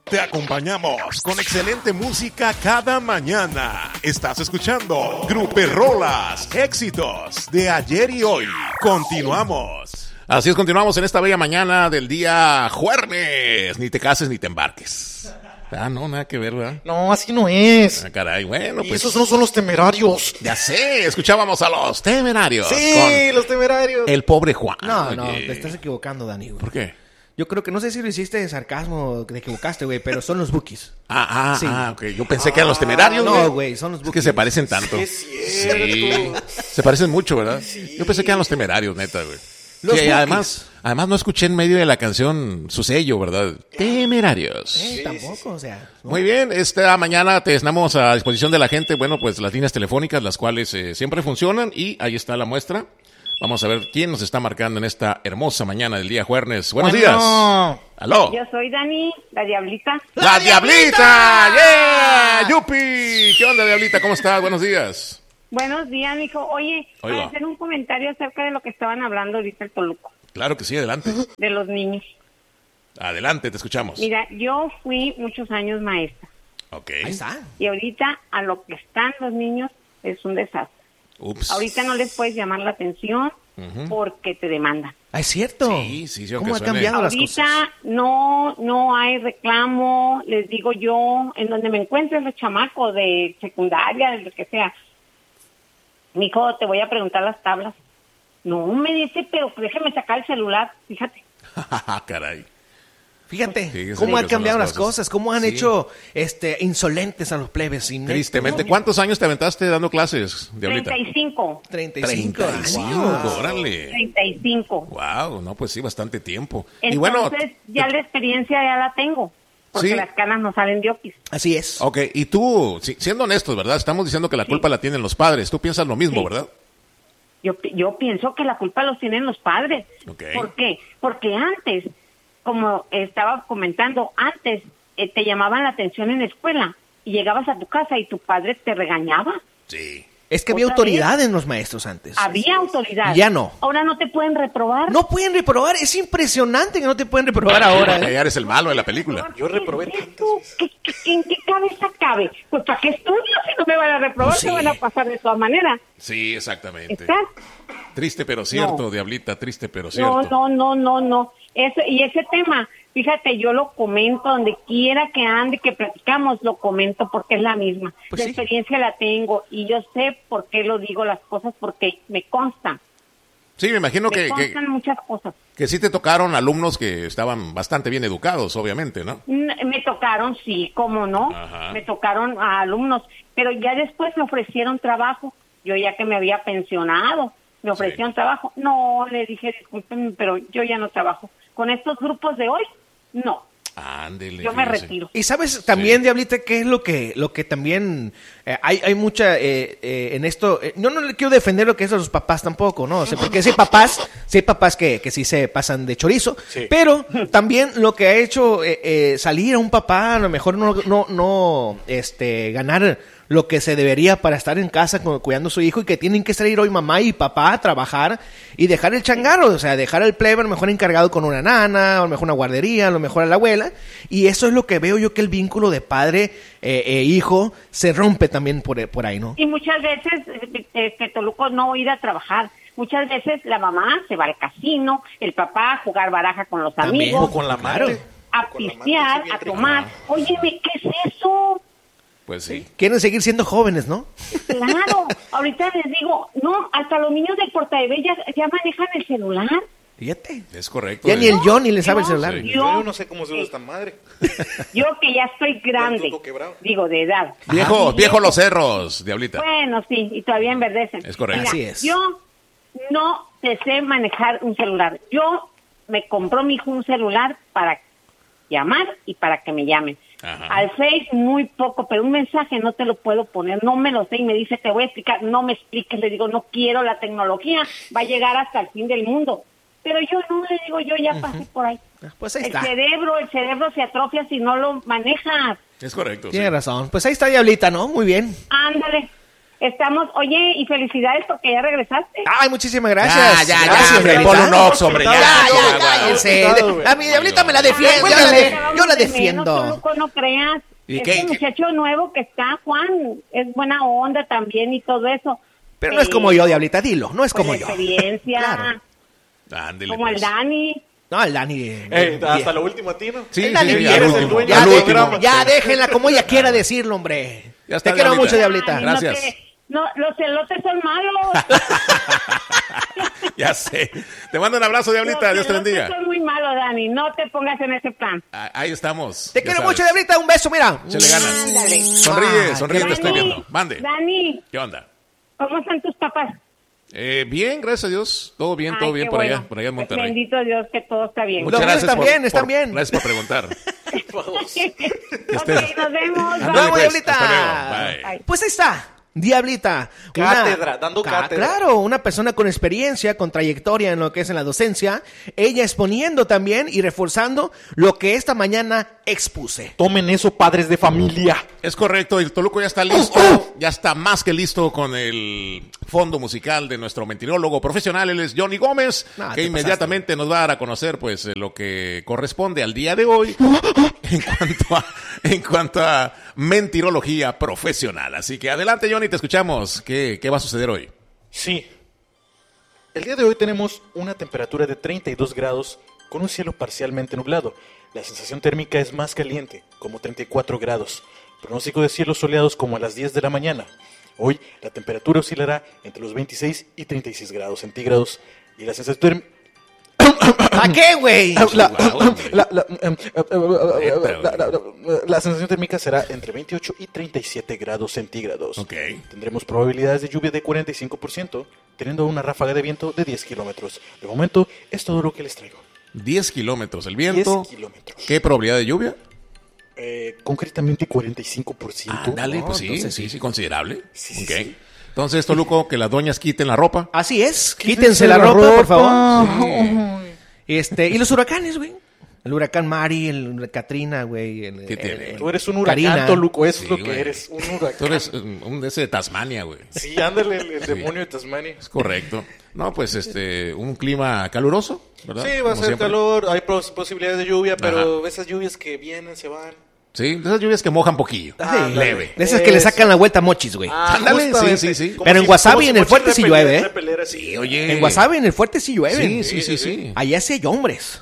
Te acompañamos con excelente música cada mañana. Estás escuchando Gruperrolas, éxitos de ayer y hoy. Continuamos. Así es, continuamos en esta bella mañana del día jueves. Ni te cases ni te embarques. Ah, no, nada que ver, ¿verdad? No, así no es. Ah, caray, bueno, pues... Esos no son los Temerarios. Ya sé, escuchábamos a los Temerarios. Sí, los Temerarios. El pobre Juan. No, no, Oye. te estás equivocando, Dani. ¿Por qué? Yo creo que, no sé si lo hiciste de sarcasmo, te equivocaste, güey, pero son los Bookies. Sí. Sí. Ok. Yo pensé que eran los Temerarios, No, güey, son los Es Bookies. que se parecen tanto. Sí, es cierto. Sí. Se parecen mucho, ¿verdad? Yo pensé que eran los Temerarios, neta, güey. Los Sí, Bookies. además no escuché en medio de la canción su sello, ¿verdad? Temerarios. Tampoco, o sea. ¿no? Muy bien, esta mañana te estamos a disposición de la gente, bueno, pues las líneas telefónicas, las cuales siempre funcionan, y ahí está la muestra. Vamos a ver quién nos está marcando en esta hermosa mañana del día jueves. Buenos días. Aló. Yo soy Dani, la Diablita. ¡La Diablita! ¡Yeah! ¡Yupi! ¿Qué onda, Diablita? ¿Cómo estás? Buenos días. Buenos días, mijo. Oye, Oiga. para hacer un comentario acerca de lo que estaban hablando ahorita el Toluco, Claro que sí, adelante. de los niños. Adelante, te escuchamos. Mira, yo fui muchos años maestra Ok. Ahí está. y ahorita a lo que están los niños es un desastre. Ups. Ahorita no les puedes llamar la atención porque te demandan. Ah, es cierto. Sí, ¿Cómo ha aunque suene- cambiado las Ahorita cosas? no hay reclamo, les digo yo, en donde me encuentres los chamacos de secundaria, de lo que sea. Mijo, te voy a preguntar las tablas. No, me dice, pero déjeme sacar el celular, fíjate. Caray. Fíjate, Sí, cómo sí, han que son cambiado las las cosas. cosas, cómo han Sí. hecho insolentes a los plebes. Ineptos, Tristemente. ¿no? ¿Cuántos años te aventaste dando clases, Diablita? 35. 35 35. años. Órale. 35. Wow, no, pues sí, bastante tiempo. Entonces, y bueno, ya la experiencia ya la tengo, porque Sí. las canas no salen de oquis. Así es. ok, y tú, siendo honestos, ¿verdad? Estamos diciendo que la culpa la tienen los padres. Tú piensas lo mismo, Sí. ¿verdad? Yo pienso que la culpa los tienen los padres. Ok. ¿Por qué? Porque antes, como estaba comentando, antes te llamaban la atención en la escuela y llegabas a tu casa y tu padre te regañaba. Sí. Es que había ¿Otra autoridad en los maestros antes. Había autoridad. Ya no. Ahora no te pueden reprobar. No pueden reprobar. Es impresionante que no te pueden reprobar ahora. ¿eh? Ya eres el malo de la película. Yo reprobé ¿Qué es tantas esto? veces. ¿En qué cabeza cabe? Pues ¿para qué estudio si no me van a reprobar? Pues sí. Se van a pasar de todas maneras. Sí, exactamente. ¿Estás? Triste pero cierto, No. Diablita, triste pero cierto. No. Ese tema, fíjate, yo lo comento donde quiera que ande, que platicamos, lo comento porque es la misma. Pues la sí. experiencia la tengo y yo sé por qué lo digo las cosas, porque me consta. Sí, me imagino Me que constan muchas cosas. sí te tocaron alumnos que estaban bastante bien educados, obviamente, ¿no? Me tocaron, sí, cómo no. Ajá. Me tocaron a alumnos, pero ya después me ofrecieron trabajo. Yo ya que me había pensionado, me ofrecieron trabajo. No, le dije, discúlpenme, pero yo ya no trabajo. Con estos grupos de hoy, no. Ándele. Yo me fíjese. retiro. Y sabes también, Sí. Diablita, qué es lo que también hay mucha en esto. No le quiero defender lo que es a los papás tampoco, ¿no? O sea, porque sí hay papás que sí se pasan de chorizo, Sí. pero también lo que ha hecho salir a un papá, a lo mejor no ganar lo que se debería para estar en casa cuidando a su hijo, y que tienen que salir hoy mamá y papá a trabajar y dejar el changarro, o sea, dejar al plebe a lo mejor encargado con una nana, a lo mejor una guardería, a lo mejor a la abuela, y eso es lo que veo yo, que el vínculo de padre e hijo se rompe también por ahí, ¿no? Y muchas veces, Toluco no ir a trabajar. Muchas veces la mamá se va al casino, el papá a jugar baraja con los También, amigos, O con la madre. a Con la madre, pistear, sí, bien a rico. tomar. Óyeme, ¿qué es eso? Pues sí. Quieren seguir siendo jóvenes, ¿no? Claro, ahorita les digo, no, hasta los niños de Portabella ya manejan el celular. Fíjate. Es correcto. Ya ni el Johnny le sabe el Yo- celular. Sí. Yo no sé cómo se usa esta madre. Yo que ya estoy grande, Todo quebrado. digo, de edad. Viejo los cerros, Diablita. Bueno, sí, y todavía enverdecen. Es correcto. Mira, Así es. Yo no te sé manejar un celular. Yo me compró mi hijo un celular para llamar y para que me llamen. Ajá. Al Face muy poco, pero un mensaje no te lo puedo poner, no me lo sé, y me dice, te voy a explicar, no me expliques, le digo, no quiero, la tecnología va a llegar hasta el fin del mundo. Pero yo no, le digo, yo ya pasé por ahí. Pues ahí El está. cerebro se atrofia si no lo manejas. Es correcto. Tiene sí. razón. Pues ahí está, Diablita, ¿no? Muy bien. Ándale. Estamos, oye, y felicidades porque ya regresaste. Ay, muchísimas gracias. Ya, Gracias, hombre, Diablita. ponle un ox, hombre, ya. Cállense. A mi Diablita me la defiendo. Yo la defiendo. Luco, no creas. ¿Y Este qué? muchacho nuevo que está, Juan, es buena onda también y todo eso. Pero no es como yo, Diablita, dilo. No es como Con yo. experiencia. Claro. Ándele, Como el pues. Dani. No, el Dani. Hasta lo último a ti, ¿no? Sí, El Dani sí, quiere al ser último, dueño Ya, al del último. programa. ya déjenla como ella quiera decirlo, hombre. Ya está, Te quiero Diablita. mucho, Diablita. Dani, Gracias. No, los celotes son malos. Ya sé. Te mando un abrazo, Diablita. Dios te Los bendiga. celotes son muy malos, Dani. No te pongas en ese plan. Ahí estamos. Te ya quiero sabes. mucho, Diablita. Un beso, mira. Échale ganas. Ándale. Sonríe, sonríe, te estoy Dani, viendo. Mande. Dani, ¿Qué onda? ¿cómo están tus papás? Bien, gracias a Dios. Todo bien, todo Ay, bien qué por bueno. allá, por allá en Monterrey. Bendito Dios que todo está bien. Los míos están bien, están bien. Gracias por preguntar. Ok, nos vemos. Ándale, Vamos, pues, Diablita. hasta luego, bye. Pues ahí está. Diablita. Cátedra, dando cátedra. Claro, una persona con experiencia, con trayectoria en lo que es en la docencia. Ella exponiendo también y reforzando lo que esta mañana expuse. Tomen eso, padres de familia. Es correcto, el Toluco ya está listo, ya está más que listo con el fondo musical de nuestro mentirólogo profesional, él es Johnny Gómez, No, que te inmediatamente nos va a dar a conocer pues lo que corresponde al día de hoy en cuanto a mentirología profesional. Así que adelante, Johnny, te escuchamos. ¿Qué va a suceder hoy? Sí. El día de hoy tenemos una temperatura de 32 grados con un cielo parcialmente nublado. La sensación térmica es más caliente, como 34 grados. Pronóstico de cielos soleados como a las 10 de la mañana. Hoy la temperatura oscilará entre los 26 y 36 grados centígrados. Y la sensación térmica... ¿A qué, güey? La sensación térmica será entre 28 y 37 grados centígrados. Ok. Tendremos probabilidades de lluvia de 45%, teniendo una ráfaga de viento de 10 kilómetros. De momento, es todo lo que les traigo. 10 kilómetros el viento. 10 kilómetros. ¿Qué probabilidad de lluvia? Concretamente 45%. Dale, No, pues sí, entonces sí, considerable. Sí, Ok. sí. Entonces, Toluco, que las doñas quiten la ropa. Así es. Quítense la ropa, por favor. Y los huracanes, güey. El huracán Mari, el Katrina, güey. ¿Qué tiene? Tú eres un huracán, Karina. Toluco, eso Sí, es lo que güey. eres, un huracán. Tú eres un de ese de Tasmania, güey. Sí, ándale, el demonio de Tasmania. Es correcto. No, pues un clima caluroso, ¿verdad? Sí, va a Como ser siempre. calor, hay posibilidades de lluvia, pero esas lluvias que vienen, se van. Sí, de esas lluvias que mojan poquillo. Sí. Leve. De esas que le sacan la vuelta a mochis, güey. Ándale, justamente. sí. Como Pero en si- Wasabi, como si en el Mochis fuerte sí repeler- llueve, ¿eh? repeler así. Sí, oye. En Wasabi, en el fuerte sí llueve. Sí. Allá sí hay hombres.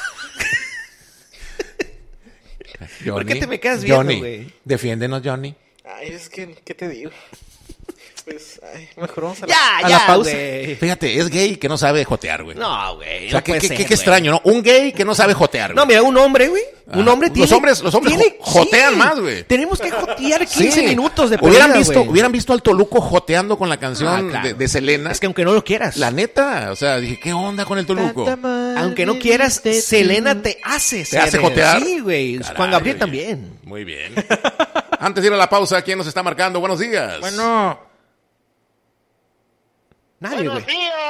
Johnny, ¿Por qué te me quedas viendo, Johnny, güey? Defiéndenos, Johnny. Ay, es que, ¿qué te digo? Pues, mejor vamos a Ya, la pausa. güey. Fíjate, es gay que no sabe jotear, güey. No, güey. O sea, no puede qué ser, qué güey. extraño, ¿no? Un gay que no sabe jotear, No, güey. mira, un hombre, güey. Un Ajá. hombre Los tiene... hombres jotean más, güey. Tenemos que jotear 15 Sí. minutos de hubieran perdida, güey. hubieran visto al Toluco joteando con la canción claro. de Selena. Es que aunque no lo quieras. La neta, o sea, dije, ¿qué onda con el Toluco? Aunque no quieras, Selena te hace ¿Te hace ser- jotear? Sí, güey. Caray, Juan Gabriel oye. también. Muy bien. Antes de ir a la pausa, ¿quién nos está marcando? Buenos días. Bueno, Nadie, güey.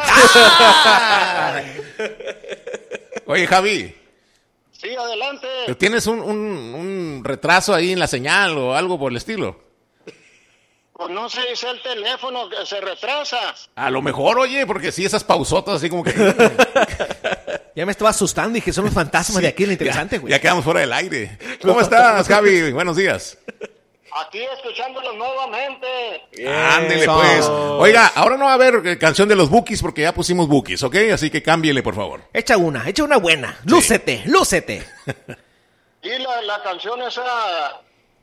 Oye, Javi, Sí, adelante. ¿tienes un retraso ahí en la señal o algo por el estilo? Pues no sé, es el teléfono que se retrasa. A lo mejor, oye, porque sí, esas pausotas así como que... Ya me estaba asustando y dije, son los fantasmas de aquí, lo interesante, güey. Ya quedamos fuera del aire. ¿Cómo estás, Javi? Buenos días. Aquí escuchándolos nuevamente. Ándele, Eso. pues. Oiga, ahora no va a haber canción de los Bookies porque ya pusimos Bookies, ¿ok? Así que cámbiele, por favor. Echa una buena. Lúcete, lúcete. Y la canción esa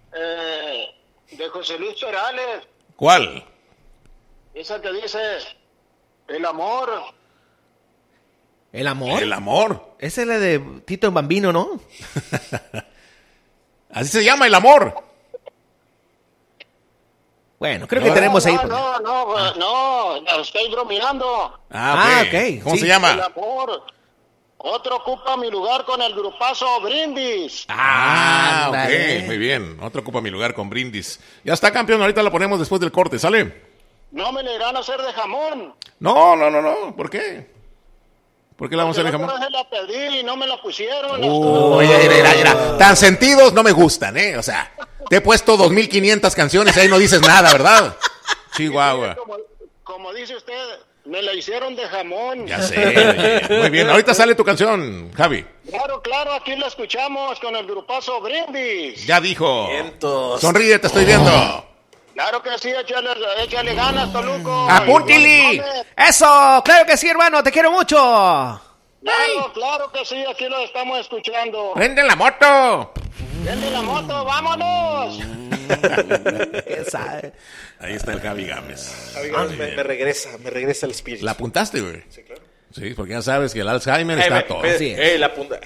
de José Luis Perales, ¿Cuál? esa que dice, el amor. ¿El amor? El amor. Esa es la de Tito Bambino, ¿no? Así se llama, el amor. Bueno, creo que tenemos ahí. No, estoy bromeando. Ah, ok. ok, ¿Cómo sí. se El llama? amor. Otro ocupa mi lugar con el grupazo Brindis. Ah, Ándale. ok. Muy bien. Otro ocupa mi lugar con Brindis. Ya está, campeón. Ahorita la ponemos después del corte, ¿sale? No me le irán a hacer de jamón. No. ¿Por qué? ¿Por qué la vamos a hacer de Porque jamón? la otra vez la pedí y no me la pusieron. Oye, mira. Tan sentidos no me gustan, ¿eh? O sea, te he puesto 2,500 canciones y ahí no dices nada, ¿verdad? Chihuahua. Como dice usted, me la hicieron de jamón. Ya sé. Oye. Muy bien, ahorita sale tu canción, Javi. Claro, aquí la escuchamos con el grupazo Brindis. Ya dijo. Vientos. Sonríe, te estoy viendo. Claro que sí, échale ganas, Toluco. ¡Apúntili! ¡Eso! ¡Claro que sí, hermano! ¡Te quiero mucho! Claro que sí, aquí lo estamos escuchando. ¡Prende la moto! ¡Vende la moto, vámonos! Ahí está el Javi Gámez. Me regresa el espíritu. ¿La apuntaste, güey? Sí, claro. Sí, porque ya sabes que el Alzheimer está todo. Así es. La punta.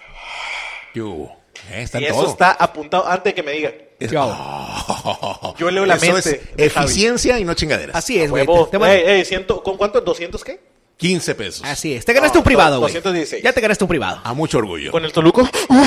Está Y en eso todo. está apuntado antes de que me diga. Yo leo la Eso mente es de Javi. eficiencia y no chingaderas. Así es, güey. Huevo. Te mando- ¿Con cuánto? ¿200 qué? 15 pesos. Así es. Te ganaste un privado, güey. 216. Ya te ganaste un privado. A mucho orgullo. ¿Con el Toluco?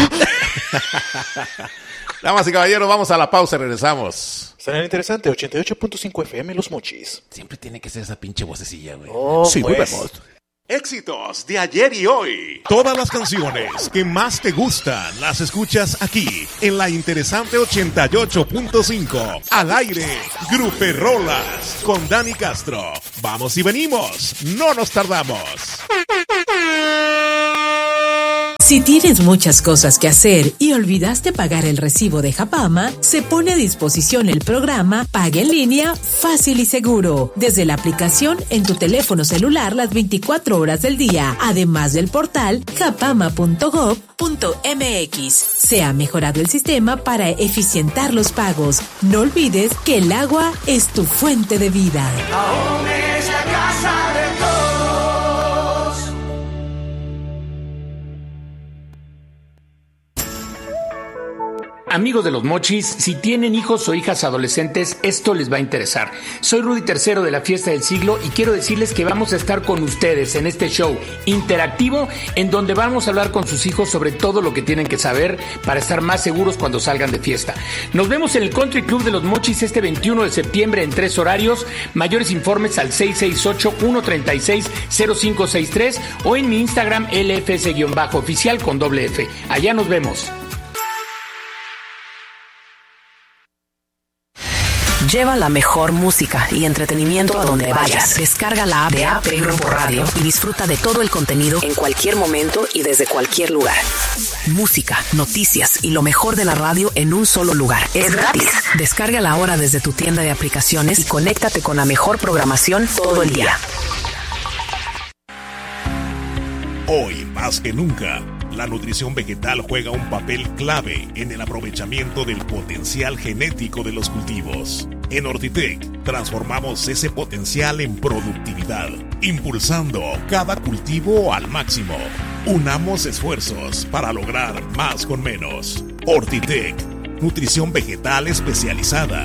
Damas y caballeros, vamos a la pausa y regresamos. Será interesante. 88.5 FM Los Mochis. Siempre tiene que ser esa pinche vocecilla, güey. Sí, güey, pues. vamos. Éxitos de ayer y hoy. Todas las canciones que más te gustan las escuchas aquí en la interesante 88.5. Al aire, Gruperrolas con Dani Castro. Vamos y venimos. No nos tardamos. Si tienes muchas cosas que hacer y olvidaste pagar el recibo de Japama, se pone a disposición el programa Paga en Línea Fácil y Seguro desde la aplicación en tu teléfono celular las 24 horas del día, además del portal japama.gov.mx. Se ha mejorado el sistema para eficientar los pagos. No olvides que el agua es tu fuente de vida. Aún es la casa de todos. Amigos de los Mochis, si tienen hijos o hijas adolescentes, esto les va a interesar. Soy Rudy III de la Fiesta del Siglo y quiero decirles que vamos a estar con ustedes en este show interactivo en donde vamos a hablar con sus hijos sobre todo lo que tienen que saber para estar más seguros cuando salgan de fiesta. Nos vemos en el Country Club de los Mochis este 21 de septiembre en 3 horarios. Mayores informes al 668-136-0563 o en mi Instagram LFS-oficial con doble F. Allá nos vemos. Lleva la mejor música y entretenimiento a donde vayas. Descarga la app de AP Grupo Radio y disfruta de todo el contenido en cualquier momento y desde cualquier lugar. Música, noticias y lo mejor de la radio en un solo lugar. Es gratis. Descárgala ahora desde tu tienda de aplicaciones y conéctate con la mejor programación todo el día. Hoy, más que nunca, la nutrición vegetal juega un papel clave en el aprovechamiento del potencial genético de los cultivos. En Ortitec, transformamos ese potencial en productividad, impulsando cada cultivo al máximo. Unamos esfuerzos para lograr más con menos. Ortitec, nutrición vegetal especializada.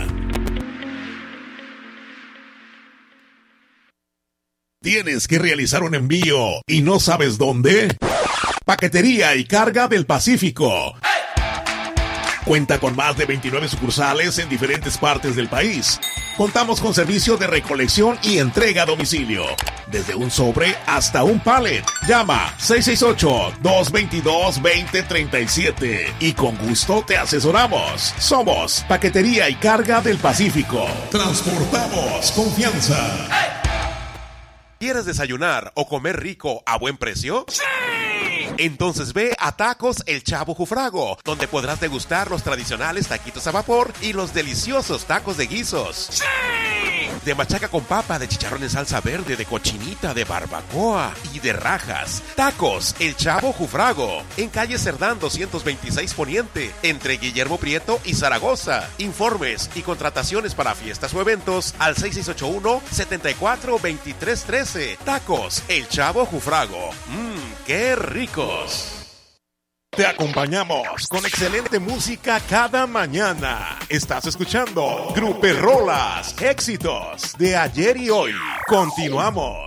¿Tienes que realizar un envío y no sabes dónde? Paquetería y Carga del Pacífico. Cuenta con más de 29 sucursales en diferentes partes del país. Contamos con servicio de recolección y entrega a domicilio. Desde un sobre hasta un pallet. Llama 668-222-2037 y con gusto te asesoramos. Somos Paquetería y Carga del Pacífico. Transportamos confianza. ¿Quieres desayunar o comer rico a buen precio? ¡Sí! Entonces ve a Tacos El Chavo Jufrago, donde podrás degustar los tradicionales taquitos a vapor y los deliciosos tacos de guisos. ¡Sí! De machaca con papa, de chicharrón en salsa verde, de cochinita, de barbacoa y de rajas. Tacos El Chavo Jufrago, en calle Cerdán 226 Poniente, entre Guillermo Prieto y Zaragoza. Informes y contrataciones para fiestas o eventos al 6681-742313. Tacos El Chavo Jufrago. ¡Qué ricos! Te acompañamos con excelente música cada mañana. Estás escuchando Gruperrolas, éxitos de ayer y hoy. Continuamos.